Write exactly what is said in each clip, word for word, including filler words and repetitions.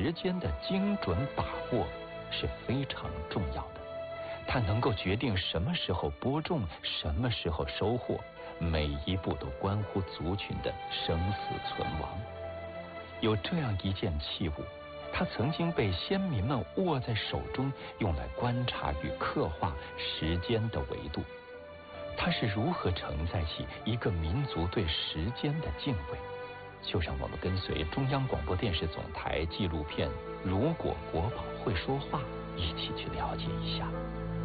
时间的精准把握是非常重要的。它能够决定什么时候播种，什么时候收获，每一步都关乎族群的生死存亡。有这样一件器物，它曾经被先民们握在手中，用来观察与刻画时间的维度。它是如何承载起一个民族对时间的敬畏？就让我们跟随中央广播电视总台纪录片《如果国宝会说话》一起去了解一下。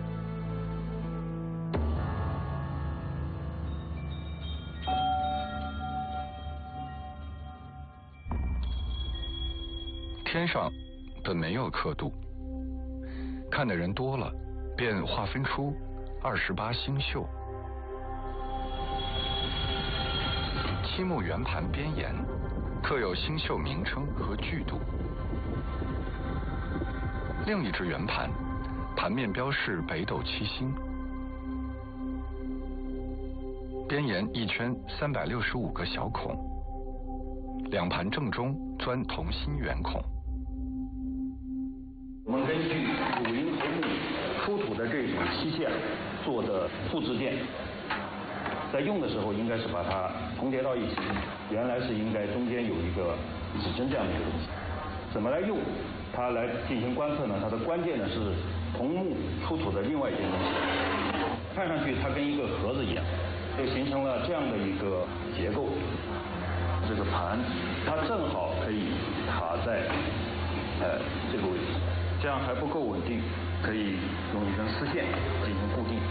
天上本没有刻度，看的人多了，便划分出二十八星宿。漆木圆盘边沿刻有星宿名称和距度。另一只圆盘，盘面标示北斗七星，边沿一圈三百六十五个小孔，两盘正中钻同心圆孔。 我们根据鲁云侯墓出土的这种漆线做的复制件，在用的时候应该是把它重叠到一起，原来是应该中间有一个指针这样的一个东西。怎么来用它来进行观测呢？它的关键呢是同墓出土的另外一件东西，看上去它跟一个盒子一样，就形成了这样的一个结构。这个盘它正好可以卡在呃这个位置，这样还不够稳定，可以用一根丝线进行固定。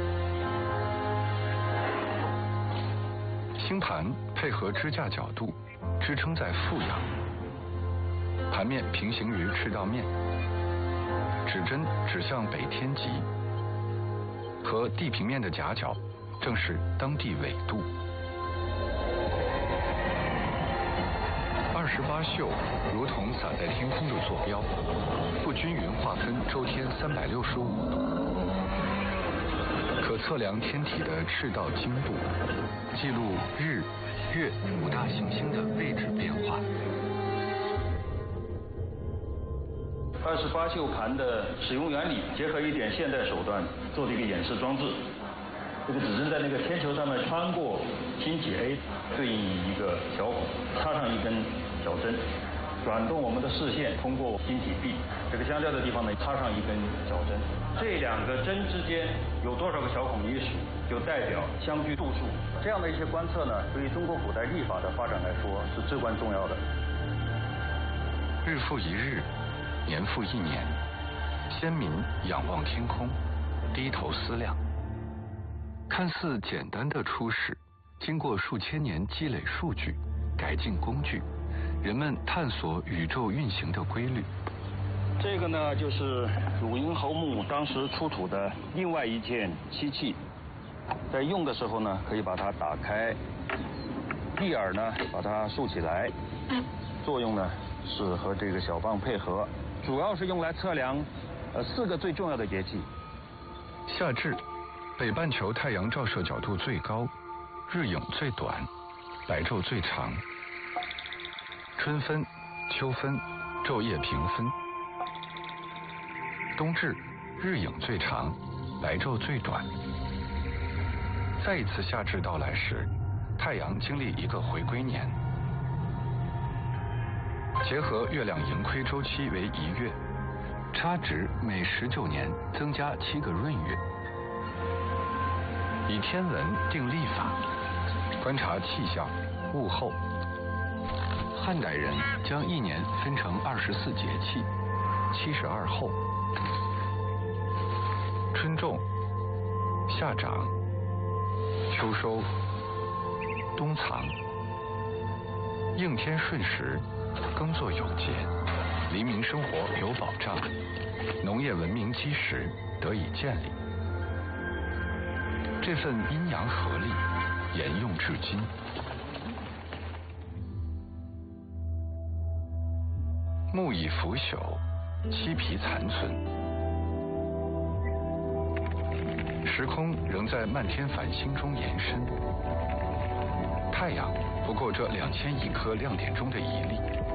星盘配合支架角度支撑在负阳，盘面平行于赤道面，指针指向北天极，和地平面的夹角正是当地纬度。二十八宿如同洒在天空的坐标，不均匀划分周天三百六十五度，可测量天体的赤道经度，记录日、月五大行星的位置变化。 二十八宿盘的使用原理，结合一点现代手段做的一个演示装置。这个指针在那个天球上面穿过星体 A， 对应一个小孔，插上一根小针，转动我们的视线，通过星体 B 这个相交的地方呢，插上一根小针。这两个针之间有多少个小孔一数，就代表相距度数。这样的一些观测呢，对于中国古代历法的发展来说是至关重要的。 日复一日，年复一年，先民仰望天空，低头思量。看似简单的初始，经过数千年积累数据、改进工具，人们探索宇宙运行的规律。 这个呢，就是鲁云侯墓当时出土的另外一件漆器，在用的时候呢，可以把它打开，立耳呢把它竖起来，作用呢是和这个小棒配合，主要是用来测量呃四个最重要的节气。 夏至，北半球太阳照射角度最高，日影最短，白昼最长。春分、秋分，昼夜平分。冬至，日影最长，白昼最短。再一次夏至到来时，太阳经历一个回归年。结合月亮盈亏周期为一月，差值每十九年增加七个闰月。以天文定历法，观察气象、物候。汉代人将一年分成二十四节气，七十二候：春种、夏长、秋收、冬藏。应天顺时，耕作有节，黎民生活有保障，农业文明基石得以建立。这份阴阳合力沿用至今。木已腐朽，漆皮残存，时空仍在漫天繁星中延伸。太阳不过这两千亿颗亮点中的一粒，